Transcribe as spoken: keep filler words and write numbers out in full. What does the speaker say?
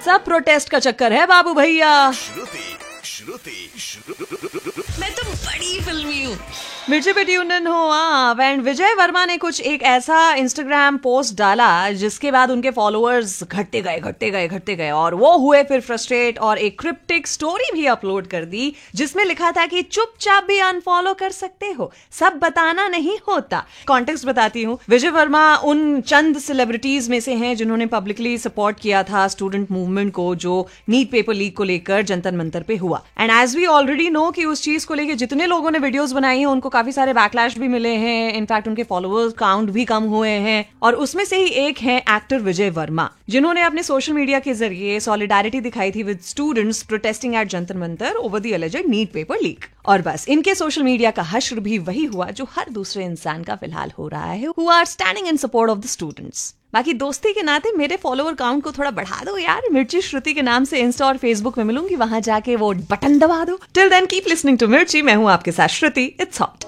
सब प्रोटेस्ट का चक्कर है बाबू भैया। श्रुति श्रुति मैं तो बड़ी फिल्मी हूँ। मिर्ची पे ट्यून इन हो आप। एंड विजय वर्मा ने कुछ एक ऐसा इंस्टाग्राम पोस्ट डाला जिसके बाद उनके फॉलोअर्स घटते गए घटते गए घटते गए और वो हुए फिर फ्रस्ट्रेट और एक क्रिप्टिक स्टोरी भी अपलोड कर दी जिसमें लिखा था कि चुपचाप भी अनफॉलो कर सकते हो, सब बताना नहीं होता। कॉन्टेक्स्ट बताती हूँ। विजय वर्मा उन चंद सेलिब्रिटीज में से हैं जिन्होंने पब्लिकली सपोर्ट किया था स्टूडेंट मूवमेंट को जो नीट पेपर लीक को लेकर जंतर मंतर पे हुआ। And as we already know कि उस चीज को लेकर जितने लोगों ने वीडियोस बनाई हैं उनको काफी सारे बैकलैश भी मिले हैं। इनफैक्ट उनके फॉलोअर्स काउंट भी कम हुए हैं और उसमें से ही एक है एक्टर विजय वर्मा जिन्होंने अपने सोशल मीडिया के जरिए सॉलिडारिटी दिखाई थी with students protesting eight Jantar Mantar over the alleged NEET paper leak. और बस इनके सोशल मीडिया का हश्र भी वही हुआ जो हर दूसरे इंसान का फिलहाल हो रहा है, who are standing in support of the students. बाकी दोस्ती के नाते मेरे फॉलोअर काउंट को थोड़ा बढ़ा दो यार। मिर्ची श्रुति के नाम से इंस्टा और फेसबुक में मिलूंगी, वहां जाके वो बटन दबा दो। Till then keep listening to मिर्ची। मैं हूं आपके साथ श्रुति। It's hot.